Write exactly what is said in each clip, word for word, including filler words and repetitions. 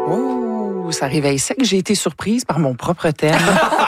Oh, ça réveille sec. J'ai été surprise par mon propre thème.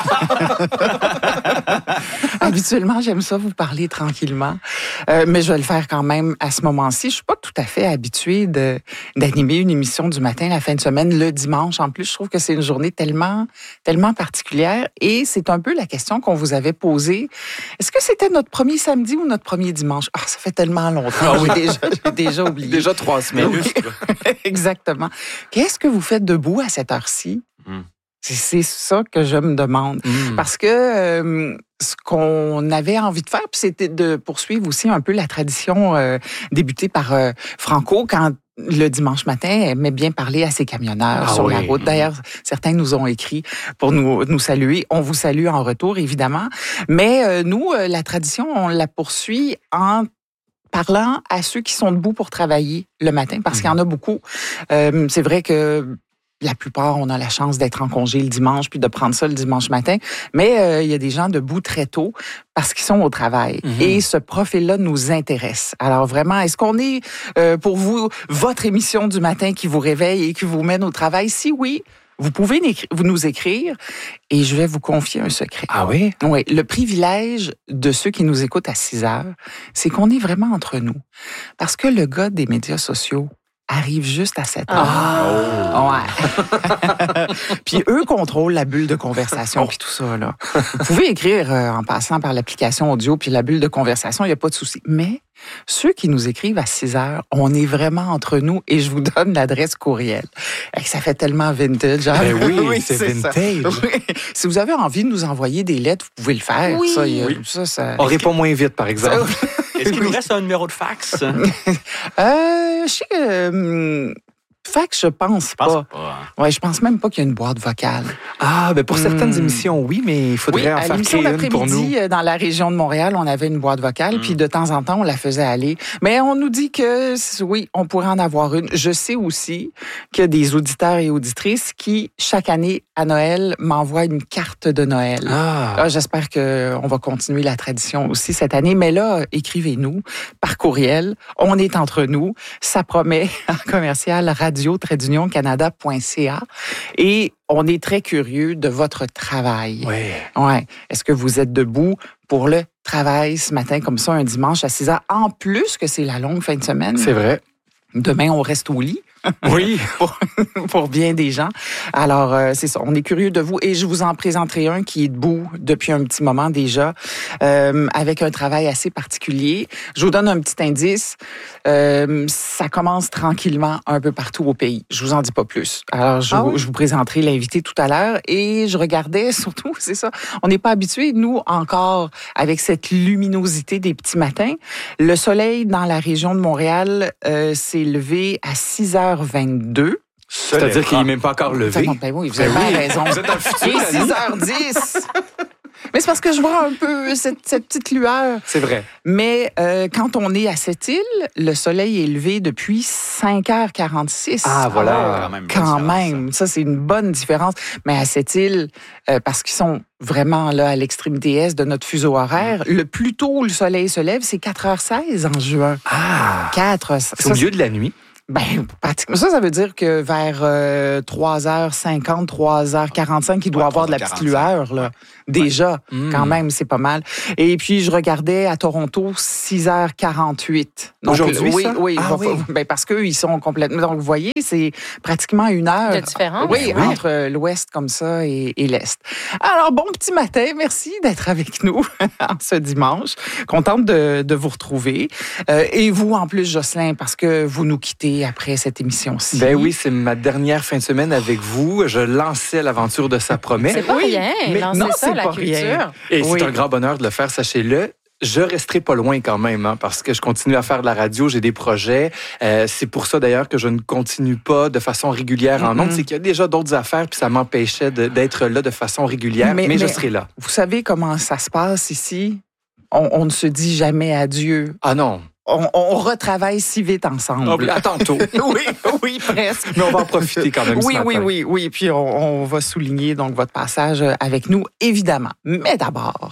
Habituellement, j'aime ça vous parler tranquillement, euh, mais je vais le faire quand même à ce moment-ci. Je suis pas tout à fait habituée de, d'animer une émission du matin la fin de semaine, le dimanche. En plus, je trouve que c'est une journée tellement, tellement particulière. Et c'est un peu la question qu'on vous avait posée. Est-ce que c'était notre premier samedi ou notre premier dimanche? Ah, ça fait tellement longtemps. Ah, oui. J'ai déjà, j'ai déjà oublié. Déjà trois semaines. Oui. Exactement. Qu'est-ce que vous faites debout à cette heure-ci? Mm. C'est, c'est ça que je me demande. Mm. Parce que euh, ce qu'on avait envie de faire, puis c'était de poursuivre aussi un peu la tradition euh, débutée par euh, Franco quand le dimanche matin, elle aimait bien parler à ses camionneurs ah sur oui. la route. D'ailleurs, certains nous ont écrit pour nous, nous saluer. On vous salue en retour, évidemment. Mais euh, nous, euh, la tradition, on la poursuit en parlant à ceux qui sont debout pour travailler le matin, parce mmh. qu'il y en a beaucoup. Euh, c'est vrai que la plupart, on a la chance d'être en congé le dimanche, puis de prendre ça le dimanche matin. Mais euh, il y a des gens debout très tôt parce qu'ils sont au travail. Mmh. Et ce profil-là nous intéresse. Alors vraiment, est-ce qu'on est, euh, pour vous, votre émission du matin qui vous réveille et qui vous mène au travail? Si oui, vous pouvez vous nous écrire et je vais vous confier un secret. Ah oui? Oui. Le privilège de ceux qui nous écoutent à six heures, c'est qu'on est vraiment entre nous. Parce que le gars des médias sociaux arrive juste à sept heures. Ah. Ouais. Puis eux contrôlent la bulle de conversation puis tout ça, là. Vous pouvez écrire euh, en passant par l'application audio puis la bulle de conversation, il n'y a pas de souci. Mais ceux qui nous écrivent à six heures, on est vraiment entre nous et je vous donne l'adresse courriel. Et ça fait tellement vintage. Hein? Ben oui, oui, c'est, c'est vintage. Oui. Si vous avez envie de nous envoyer des lettres, vous pouvez le faire. Oui. Ça, a, oui. ça, ça... On répond moins vite, par exemple. Est-ce qu'il nous reste un numéro de fax? euh, je sais que... Hum, fax, je pense pas. Je pense pas. Hein. Ouais, je pense même pas qu'il y a une boîte vocale. Ah, ben pour certaines Mmh. émissions, oui, mais il faudrait oui, en à faire l'émission créer une pour nous. l'après-midi, dans la région de Montréal, on avait une boîte vocale, Mmh. puis de temps en temps, on la faisait aller. Mais on nous dit que, oui, on pourrait en avoir une. Je sais aussi qu'il y a des auditeurs et auditrices qui, chaque année, à Noël, m'envoient une carte de Noël. Ah. Là, j'espère qu'on va continuer la tradition aussi cette année. Mais là, écrivez-nous par courriel. On est entre nous. Ça promet en commercial radio-trait-d'union canada.ca. Et on est très curieux de votre travail. Oui. Ouais. Est-ce que vous êtes debout pour le travail ce matin, comme ça, un dimanche à six heures? En plus que c'est la longue fin de semaine. C'est vrai. Demain, on reste au lit. Oui. pour, pour bien des gens. Alors, euh, c'est ça. On est curieux de vous. Et je vous en présenterai un qui est debout depuis un petit moment déjà, euh, avec un travail assez particulier. Je vous donne un petit indice. Euh, ça commence tranquillement un peu partout au pays. Je vous en dis pas plus. Alors, je, ah vous, oui? je vous présenterai l'invité tout à l'heure. Et je regardais surtout, c'est ça, on n'est pas habitués, nous, encore, avec cette luminosité des petits matins. Le soleil dans la région de Montréal euh, s'est levé à six heures vingt-deux. C'est-à-dire qu'il n'est même pas encore levé. Ben oui, vous avez bien raison. Vous êtes dans le futur. Il est six heures dix. Mais c'est parce que je vois un peu cette, cette petite lueur. C'est vrai. Mais euh, quand on est à cette île, le soleil est levé depuis cinq heures quarante-six. Ah, voilà. Ah ouais, quand même. Quand même. Ça, c'est une bonne différence. Mais à cette île, euh, parce qu'ils sont vraiment là à l'extrémité est de notre fuseau horaire, le plus tôt le soleil se lève, c'est quatre heures seize en juin. Ah. quatre heures. C'est au milieu de la nuit. Ben, pratiquement. Ça, ça veut dire que vers euh, trois heures cinquante, trois heures quarante-cinq, il doit y Ouais, avoir de la petite trois heures quarante-cinq. lueur, là. Déjà, Ouais. quand même, c'est pas mal. Et puis, je regardais à Toronto, six heures quarante-huit. Donc, Aujourd'hui, oui, ça? oui, Ah, va- oui. Ben, parce qu'eux, ils sont complètement... Donc, vous voyez, c'est pratiquement une heure. De différence. Oui, Ben oui. entre l'ouest comme ça et, et l'est. Alors, bon petit matin. Merci d'être avec nous en ce dimanche. Contente de, de vous retrouver. Euh, et vous, en plus, Jocelyn, parce que vous nous quittez après cette émission-ci. Ben oui, c'est ma dernière fin de semaine avec vous. Je lançais l'aventure de Ça promet. C'est pas Oui, rien, mais lancer non, ça, c'est la pas culture. rien. Et Oui. c'est un grand bonheur de le faire, sachez-le. Je resterai pas loin quand même, hein, parce que je continue à faire de la radio, j'ai des projets. Euh, c'est pour ça d'ailleurs que je ne continue pas de façon régulière en Mm-hmm. ondes. C'est qu'il y a déjà d'autres affaires, puis ça m'empêchait de, d'être là de façon régulière, mais, Mais- je mais- serai là. Vous savez comment ça se passe ici? On, on ne se dit jamais adieu. Ah non. On, on retravaille si vite ensemble. À tantôt. oui, oui, presque. Mais on va en profiter quand même ce Oui, oui, matin. oui, oui. Puis on, on va souligner donc votre passage avec nous, évidemment. Mais d'abord,